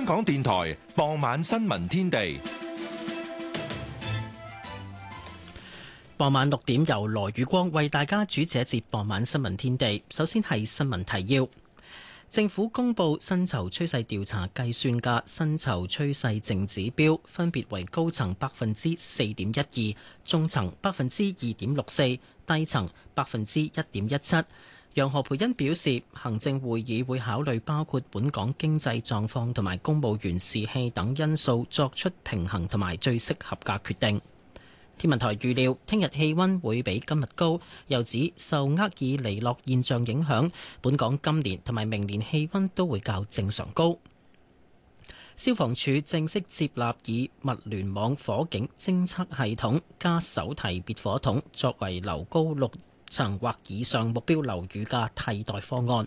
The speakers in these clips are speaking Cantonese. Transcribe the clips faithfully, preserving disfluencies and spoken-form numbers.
香港電台傍晚新聞天地。 傍晚六點由羅宇光為大家主持一節傍晚新聞天地。首先係新聞提要。政府公布薪酬趨勢調查計算嘅薪酬趨勢淨指標，分別為高層百分之四點一二，中層百分之二點六四，低層百分之一點一七。楊何蓓茵表示，行政會議會考慮包括本港經濟狀況同埋公務員士氣等因素，作出平衡同埋最適合嘅決定。天文台預料聽日氣溫會比今日高，又指受厄爾尼諾現象影響，本港今年同埋明年氣溫都會較正常高。消防處正式接納以物聯網火警偵測系統加手提滅火筒作為樓高六層或以上目標樓宇嘅替代方案。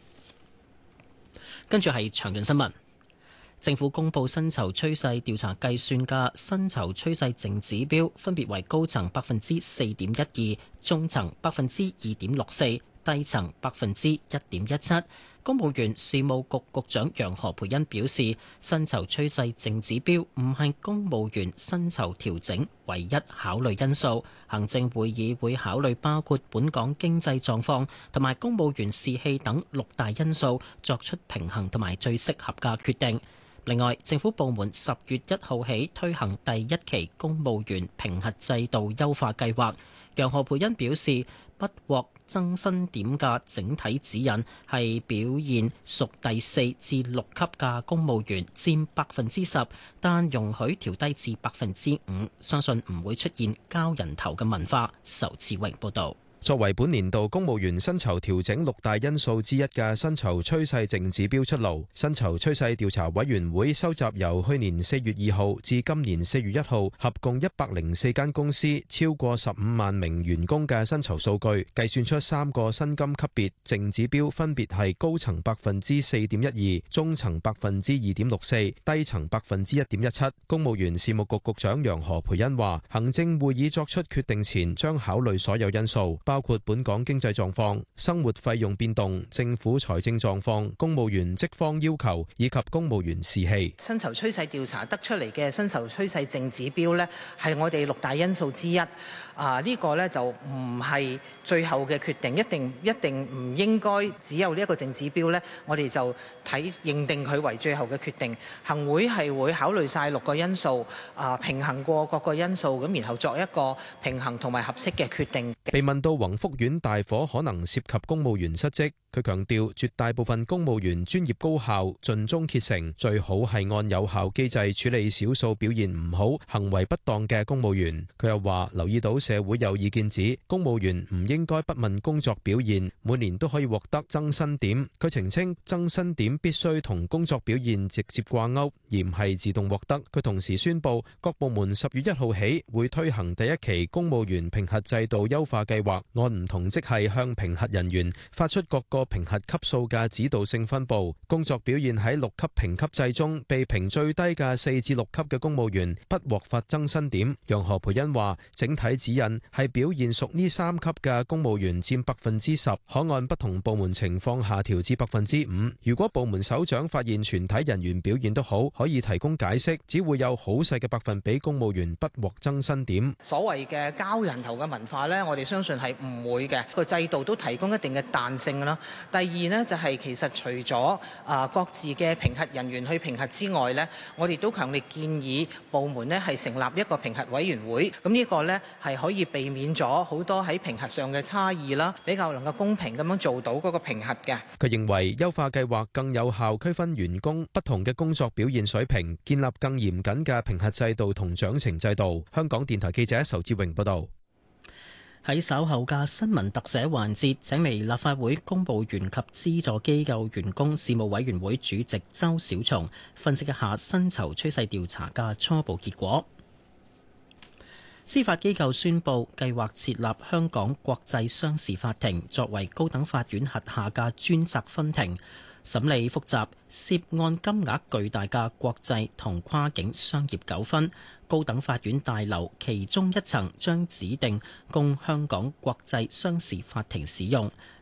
跟住係詳盡新聞。政府公布薪酬趨勢調查計算嘅薪酬趨勢淨指標，分別為高層百分之四點一二，中層百分之二點六四，低層百分之一點一七。公務員事務局局長楊何蓓茵表示，薪酬趨勢淨指標唔係公務員薪酬調整唯一考慮因素，行政會議會考慮包括本港經濟狀況同埋公務員士氣等六大因素，作出平衡同埋最適合嘅決定。另外，政府部門十月一號起推行第一期公務員評核制度優化計劃。楊何蓓茵表示，不獲增薪點嘅整體指引係表現屬第四至六級嘅公務員佔百分之十，但容許調低至百分之五，相信唔會出現交人頭嘅文化。仇志榮報導。 作為本年度公務員薪酬調整六大因素之一嘅薪酬趨勢淨指標出爐，薪酬趨勢調查委員會收集由去年四月二號至今年四月一號合共一百零四間公司超過十五萬名員工嘅薪酬數據，計算出三個薪金級別淨指標，分別係高層百分之四點一二，中層百分之二點六四，低層百分之一點一七。公務員事務局局長楊何蓓茵話，行政會議作出決定前將考慮所有因素，包括本港經濟狀況、生活費用變動、政府財政狀況、公務員職方要求以及公務員士氣。 薪酬趨勢調查得出嚟嘅薪酬趨勢淨指標呢，係我哋六大因素之一。啊，呢個呢，就唔係最後嘅決定，一定一定唔應該只有呢一個淨指標呢，我哋就睇認定佢為最後嘅決定。行會係會考慮晒六個因素，啊，平衡過各個因素，咁然後作一個平衡同埋合適嘅決定。 被問到宏福苑大火可能涉及公務員失職，佢強調絕大部分公務員專業高效、盡忠竭誠，最好係按有效機制處理少數表現唔好、行為不當嘅公務員。佢又話留意到社會有意見指公務員唔應該不問工作表現，每年都可以獲得增薪點。佢澄清增薪點必須同工作表現直接掛鈎，而唔係自動獲得。佢同時宣布各部門十月一號起會推行第一期公務員評核制度優化計劃，按唔同職系向評核人員發出各個評核級數嘅指導性分佈，工作表現喺六級評級制中被評最低嘅四至六級嘅公務員不獲發增薪點。楊何蓓茵話，整體指引係表現屬呢三級嘅公務員佔百分之十，可按不同部門情況下調至百分之五。如果部門首長發現全體人員表現都好，可以提供解釋，只會有好細嘅百分比公務員不獲增薪點。 所謂嘅交人頭嘅文化呢，我哋相信係唔會嘅，個制度都提供一定嘅彈性啦。第二呢，就係其實除咗啊各自嘅評核人員去評核之外呢，我哋都強烈建議部門呢係成立一個評核委員會。咁呢個呢係可以避免咗好多喺評核上嘅差異啦，比較能夠公平咁樣做到嗰個評核嘅。 佢認為優化計劃更有效區分員工不同嘅工作表現水平，建立更嚴謹嘅評核制度同獎懲制度。香港電台記者仇志榮報導。 喺稍後嘅新聞特寫環節，請嚟立法會公務員及資助機構員工事務委員會主席周小松分析一下薪酬趨勢調查嘅初步結果。司法機構宣布計劃設立香港國際商事法庭，作為高等法院轄下嘅專責分庭，審理複雜涉案金額巨大嘅國際同跨境商業糾紛。高等法院大樓其中一層將指定供香港國際商事法庭使用，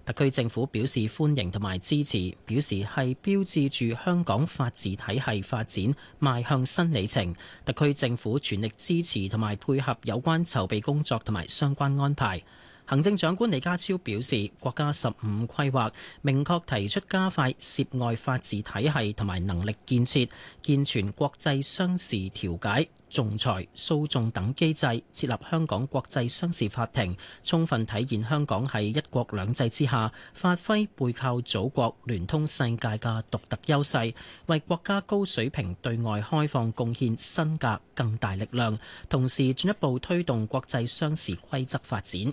特區政府表示歡迎同埋支持，表示係標誌住香港法治體系發展邁向新里程。特區政府全力支持同埋配合有關籌備工作同埋相關安排。行政長官李家超表示，國家十五規劃明確提出加快涉外法治體系同埋能力建設，健全國際商事調解、仲裁、訴訟等機制，設立香港國際商事法庭，充分體現香港喺一國兩制之下發揮背靠祖國、聯通世界嘅獨特優勢，為國家高水平對外開放貢獻新格更大力量，同時進一步推動國際商事規則發展。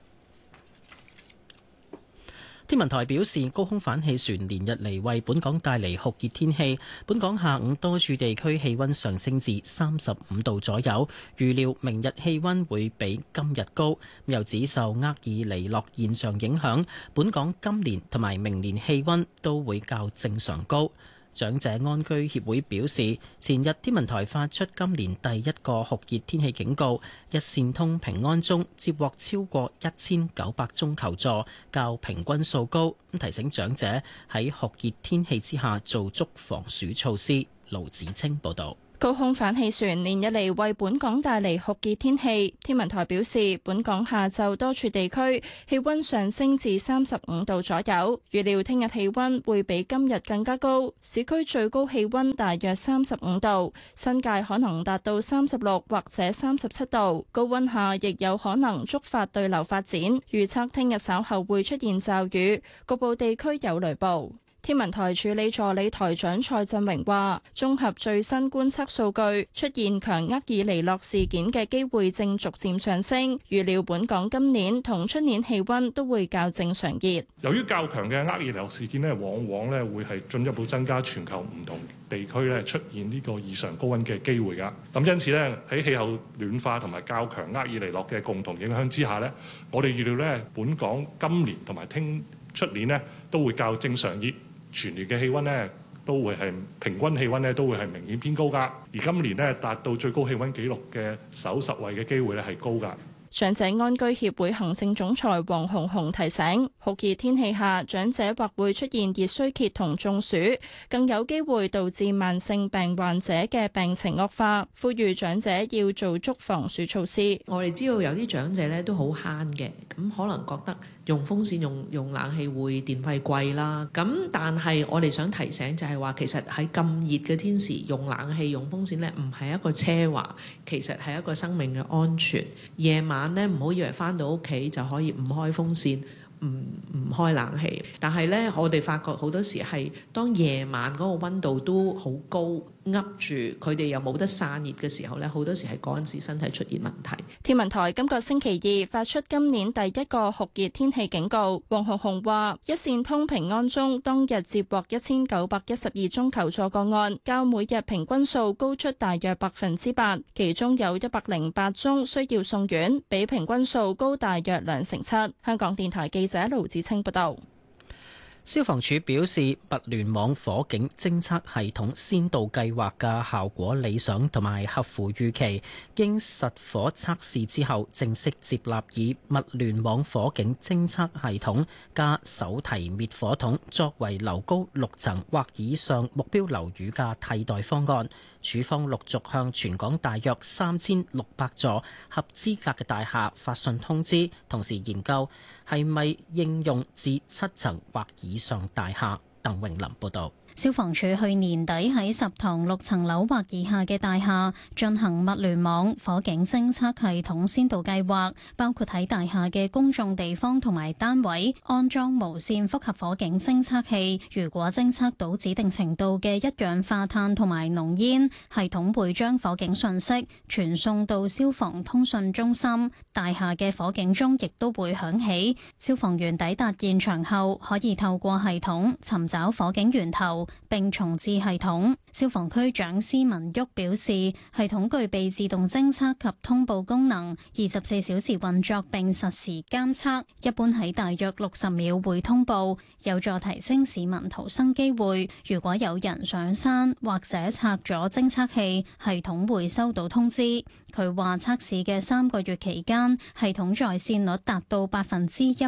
天文台表示，高空反氣旋連日嚟為本港帶嚟酷熱天氣，本港下午多處地區氣溫上升至三十五度左右，預料明日氣溫會比今日高。又指受厄爾尼諾現象影響，本港今年同埋明年氣溫都會較正常高。長者安居協會表示，前日天文台發出今年第一個酷熱天氣警告，一線通平安鐘接獲超過一千九百宗求助，較平均數高。咁提醒長者喺酷熱天氣之下做足防暑措施。盧子清報導。 高空反氣旋連日嚟為本港帶嚟酷熱天氣，天文台表示，本港下晝多處地區氣溫上升至三十五度左右，預料聽日氣溫會比今日更加高，市區最高氣溫大約三十五度，新界可能達到三十六或者三十七度，高溫下亦有可能觸發對流發展，預測聽日稍後會出現驟雨，局部地區有雷暴。天文台助理助理台長蔡振榮話，綜合最新觀測數據，出現強厄爾尼諾事件嘅機會正逐漸上升，預料本港今年同出年氣溫都會較正常熱。 由於較強嘅厄爾尼諾事件咧，往往咧會係進一步增加全球唔同地區咧出現呢個異常高溫嘅機會㗎。咁因此咧，喺氣候暖化同埋較強厄爾尼諾嘅共同影響之下咧，我哋預料咧本港今年同埋聽出年咧都會較正常熱。全年嘅氣溫呢都會係平均氣溫呢都會係明顯偏高㗎，而今年呢達到最高氣溫紀錄嘅首十位嘅機會呢係高㗎。 長者安居協會行政總裁黃紅紅提醒，酷熱天氣下，長者或會出現熱衰竭同中暑，更有機會導致慢性病患者嘅病情惡化，呼籲長者要做足防暑措施。 我哋知道有啲長者咧都好慳嘅，咁可能覺得用風扇用用冷氣會電費貴啦，咁但係我哋想提醒就係話，其實喺咁熱嘅天時用冷氣用風扇咧，唔係一個奢華，其實係一個生命嘅安全。夜晚咧唔好以為返到屋企就可以唔開風扇，唔唔開冷氣。但係咧，我哋發覺好多時係當夜晚嗰個温度都好高，噏住佢哋又冇得散熱嘅時候咧，好多時係嗰陣時身體出現問題。 天文台今個星期二發出今年第一個酷熱天氣警告。黃紅紅話：一線通平安鐘當日接獲一千九百一十二宗求助個案，較每日平均數高出大約百分之八，其中有一百零八宗需要送院，比平均數高大約兩成七。香港電台記者盧子清報道。 消防處表示，物聯網火警偵測系統先導計劃嘅效果理想同埋合乎預期，經實火測試之後，正式接納以物聯網火警偵測系統加手提滅火筒作為樓高六層或以上目標樓宇嘅替代方案。處方陸續向全港大約三千六百座合資格嘅大廈發信通知，同時研究係咪應用至七層或以上大廈。鄧榮林報導。 消防處去年底喺十幢六層樓或以下嘅大廈進行物聯網火警偵測系統先導計劃，包括喺大廈嘅公眾地方同埋單位安裝無線複合火警偵測器。如果偵測到指定程度嘅一氧化碳同埋濃煙，系統會將火警訊息傳送到消防通訊中心，大廈嘅火警鐘亦都會響起。消防員抵達現場後，可以透過系統尋找火警源頭並重置系統。消防區長施文旭表示，系統具備自動偵測及通報功能，二十四小時運作並實時監測，一般喺大約六十秒會通報，有助提升市民逃生機會。如果有人上山或者拆咗偵測器，系統會收到通知。佢話測試嘅三個月期間，系統在線率達到百分之一百，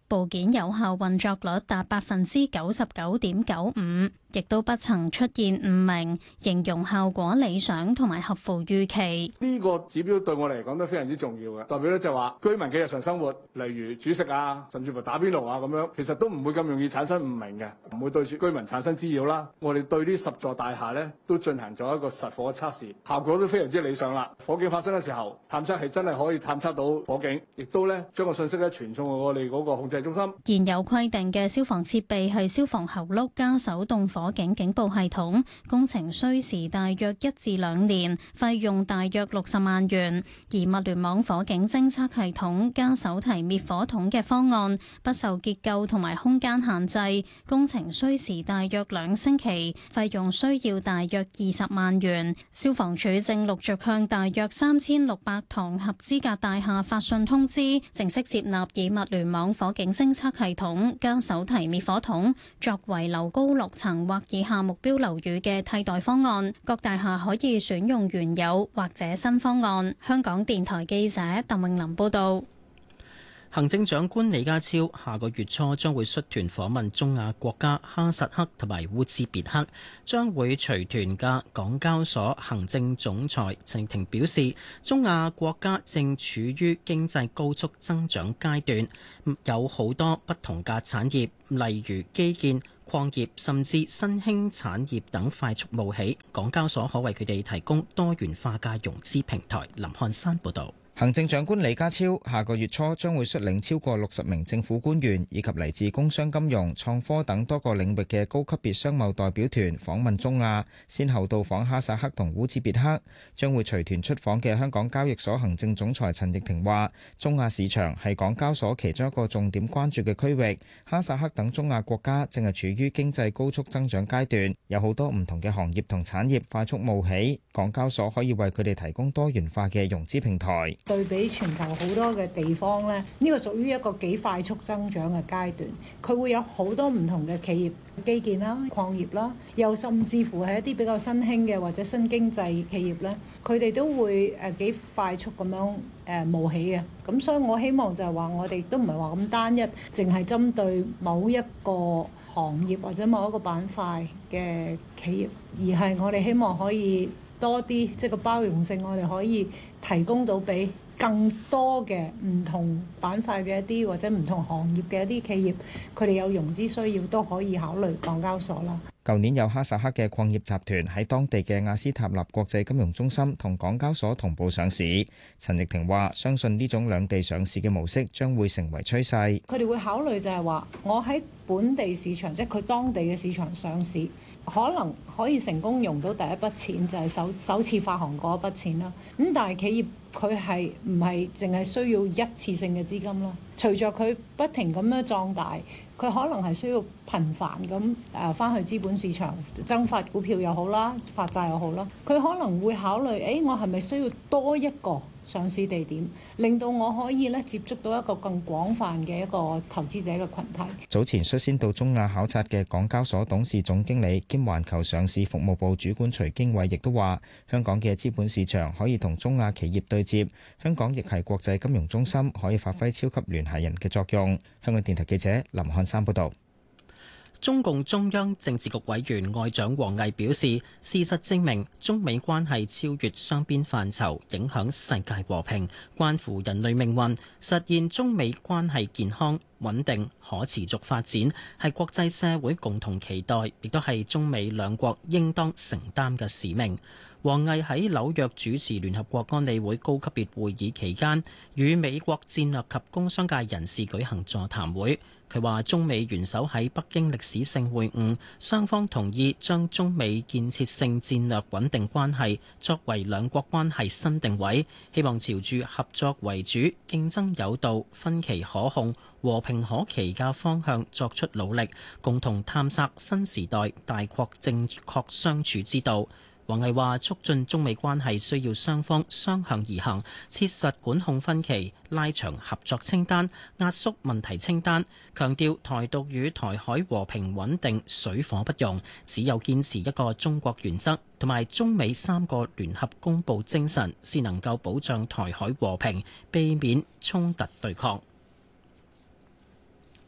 部件有效運作率達百分之九十九點九五，亦都不曾出現誤鳴，形容效果理想同埋合乎預期。 呢個指標對我嚟講都非常之重要嘅，代表咧就係話居民嘅日常生活，例如煮食啊，甚至乎打邊爐啊咁樣，其實都唔會咁容易產生誤鳴嘅，唔會對住居民產生滋擾啦。我哋對呢十座大廈咧都進行咗一個實火嘅測試，效果都非常之理想啦。火警發生嘅時候，探測器真係可以探測到火警，亦都咧將個信息咧傳送到我哋嗰個控制中心。 現有規定嘅消防設備係消防喉轆加手動火警警報系統，工程需時大約一至兩年，費用大約六十萬元。而物聯網火警偵測系統加手提滅火筒嘅方案，不受結構同埋空間限制，工程需時大約兩星期，費用需要大約二十萬元。消防處正陸續向大約三千六百幢合資格大廈發信通知，正式接納以物聯網火警偵測系統加手提滅火筒作為樓高六層或以下目標樓宇嘅替代方案，各大廈可以選用原有或者新方案。香港電台記者鄧穎琳報道。 行政長官李家超下個月初將會率團訪問中亞國家哈薩克同埋烏茲別克，將會隨團嘅港交所行政總裁陳翊庭表示，中亞國家正處於經濟高速增長階段，有好多不同嘅產業，例如基建、礦業甚至新興產業等快速冒起，港交所可為佢哋提供多元化嘅融資平台。林漢山報導。 行政長官李家超下個月初將會率領超過六十名政府官員以及嚟自工商金融、創科等多個領域嘅高級別商貿代表團訪問中亞，先後到訪哈薩克同烏茲別克。將會隨團出訪嘅香港交易所行政總裁陳翊庭話，中亞市場係港交所其中一個重點關注嘅區域。哈薩克等中亞國家正係處於經濟高速增長階段，有好多唔同嘅行業同產業快速冒起，港交所可以為佢哋提供多元化嘅融資平台。 對比全球好多嘅地方咧，呢個屬於一個幾快速增長嘅階段，佢會有好多唔同嘅企業，基建啦、礦業啦，又甚至乎係一啲比較新興嘅或者新經濟企業咧，佢哋都會誒幾快速咁樣誒冒起嘅。咁所以我希望就係話，我哋都唔係話咁單一，淨係針對某一個行業或者某一個板塊嘅企業，而係我哋希望可以多啲，即係個包容性，我哋可以提供到俾更多嘅唔同板塊嘅一啲或者唔同行業嘅一啲企業，佢哋有融資需要都可以考慮港交所啦。 舊年有哈薩克嘅礦業集團喺當地嘅亞斯塔納國際金融中心同港交所同步上市。陳翊庭話：相信呢種兩地上市嘅模式將會成為趨勢。 佢哋會考慮就係話，我喺本地市場，即係佢當地嘅市場上市，可能可以成功用到第一筆錢，就係首首次發行嗰一筆錢啦。咁但係企業佢係唔係淨係需要一次性嘅資金啦？隨着佢不停咁樣壯大，佢可能係需要頻繁咁誒翻去資本市場增發股票又好啦，發債又好啦。佢可能會考慮，誒我係咪需要多一個上市地點，令到我可以咧接觸到一個更廣泛嘅一個投資者嘅群體。 早前率先到中亞考察嘅港交所董事總經理兼環球上市服務部主管徐經緯亦都話，香港嘅資本市場可以同中亞企業對接，香港亦係國際金融中心，可以發揮超級聯繫人嘅作用。香港電台記者林漢山報道。 中共中央政治局委員外長王毅表示，事實證明中美關係超越雙邊範疇，影響世界和平，關乎人類命運，實現中美關係健康、穩定、可持續發展，係國際社會共同期待，亦都係中美兩國應當承擔嘅使命。王毅喺紐約主持聯合國安理會高級別會議期間，與美國戰略及工商界人士舉行座談會。佢話中美元首喺北京歷史性會晤，雙方同意將中美建設性戰略穩定關係作為兩國關係新定位，希望朝住合作為主、競爭有道、分歧可控、和平可期嘅方向作出努力，共同探索新時代大國正確相處之道。王毅話：促進中美關係需要雙方相向而行，切實管控分歧，拉長合作清單，壓縮問題清單。強調台獨與台海和平穩定水火不容，只有堅持一個中國原則同埋中美三個聯合公報精神，先能夠保障台海和平，避免衝突對抗。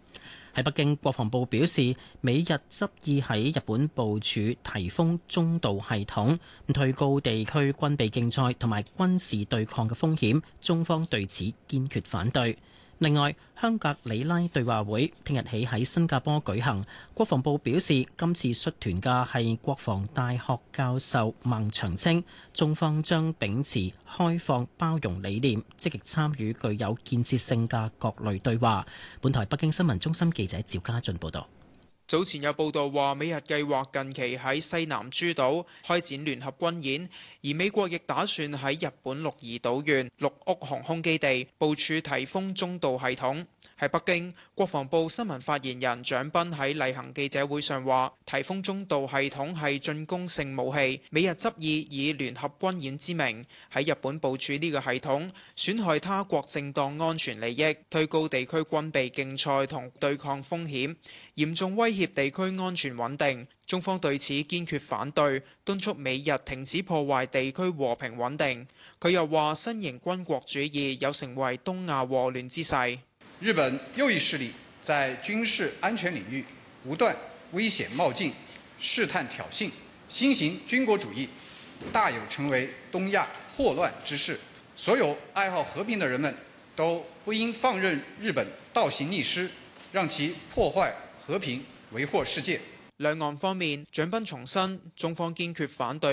喺北京，國防部表示，美日執意喺日本部署颱風中導系統，推高地區軍備競賽同埋軍事對抗嘅風險，中方對此堅決反對。另外，香格里拉對話會聽日起喺新加坡舉行。國防部表示，今次率團嘅係國防大學教授孟長青，中方將秉持開放包容理念，積極參與具有建設性嘅各類對話。本台北京新聞中心記者趙家俊報道。 早前有報道話，美日計劃近期喺西南諸島開展聯合軍演，而美國亦打算喺日本鹿兒島縣鹿屋航空基地部署颱風中導系統。喺北京，國防部新聞發言人蔣斌喺例行記者會上話，颱風中導系統係進攻性武器，美日執意以聯合軍演之名喺日本部署呢個系統，損害他國正當安全利益，推高地區軍備競賽同對抗風險，嚴重威脅地區安全穩定。中方對此堅決反對，敦促美日停止破壞地區和平穩定。佢又話，新型軍國主義有成為東亞禍亂之勢。 日本右翼勢力在軍事安全領域不斷危險冒進、試探挑釁，新型軍國主義大有成為東亞禍亂之勢。所有愛好和平的人們都不應放任日本倒行逆施，讓其破壞和平、為禍世界。 兩岸方面，蔣斌重申，中方堅決反對